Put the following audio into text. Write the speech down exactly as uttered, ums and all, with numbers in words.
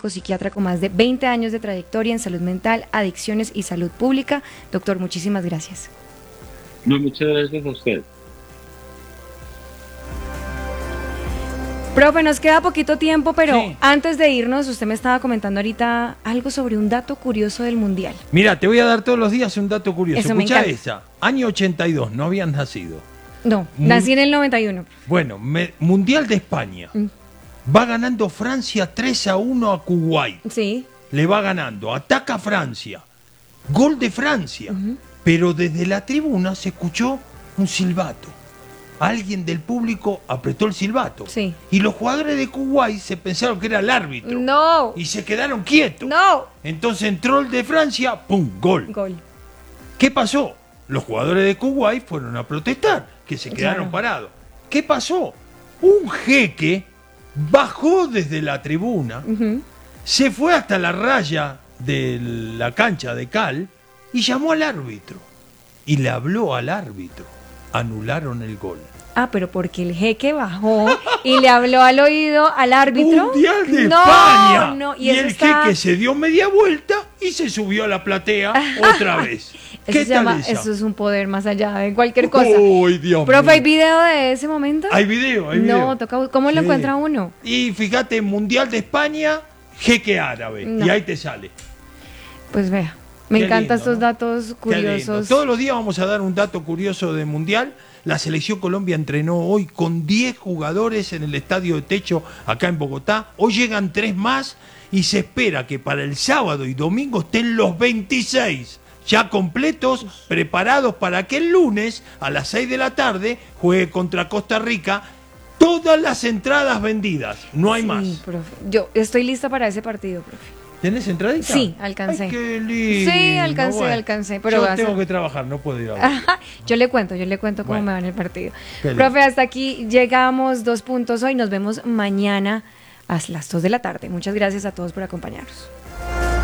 médico psiquiatra con más de veinte años de trayectoria en salud mental, adicciones y salud pública. Doctor, muchísimas gracias. No, muchas gracias a usted. Profe, nos queda poquito tiempo, pero Sí. antes de irnos, usted me estaba comentando ahorita algo sobre un dato curioso del Mundial. Mira, te voy a dar todos los días un dato curioso. Eso me Escuchá encanta. esa. Año ochenta y dos, no habían nacido. No, Mun- nací en el noventa y uno. Bueno, me- Mundial de España. Mm. Va ganando Francia tres a uno a Kuwait. Sí. Le va ganando. Ataca Francia. Gol de Francia. Pero desde la tribuna se escuchó un silbato. Alguien del público apretó el silbato. Sí. Y los jugadores de Kuwait se pensaron que era el árbitro. No. Y se quedaron quietos. No. Entonces entró el de Francia, ¡pum! Gol. Gol. ¿Qué pasó? Los jugadores de Kuwait fueron a protestar, que se quedaron Claro. parados. ¿Qué pasó? Un jeque bajó desde la tribuna, Ujú. se fue hasta la raya de la cancha de cal y llamó al árbitro. Y le habló al árbitro. Anularon el gol. Ah, pero porque el jeque bajó y le habló al oído al árbitro. Mundial de no, España. No, y, y eso el está- jeque se dio media vuelta y se subió a la platea otra vez. Eso, ¿Qué se llama- tal esa? eso es un poder más allá de cualquier cosa. Uy, Dios Profe, mío. ¿hay video de ese momento? Hay video, hay video. No, toca, ¿cómo lo Sí. encuentra uno? Y fíjate, Mundial de España, jeque árabe. No. Y ahí te sale. Pues vea, me Qué encantan lindo, estos ¿no? datos Qué lindo. curiosos. Todos los días vamos a dar un dato curioso de Mundial. La selección Colombia entrenó hoy con diez jugadores en el estadio de techo acá en Bogotá. Hoy llegan tres más y se espera que para el sábado y domingo estén los veintiséis ya completos, preparados para que el lunes a las seis de la tarde juegue contra Costa Rica. Todas las entradas vendidas, no hay Sí, más. profe. Yo estoy lista para ese partido, profe. ¿Tenés entradita? Sí, alcancé. Ay, qué lindo. Sí, alcancé, alcancé, pero va yo a tengo ser- que trabajar, no puedo ir a ver. Ajá, yo le cuento, yo le cuento cómo Bueno. me va en el partido. Qué lindo. Profe, hasta aquí llegamos, dos puntos hoy. Nos vemos mañana a las dos de la tarde. Muchas gracias a todos por acompañarnos.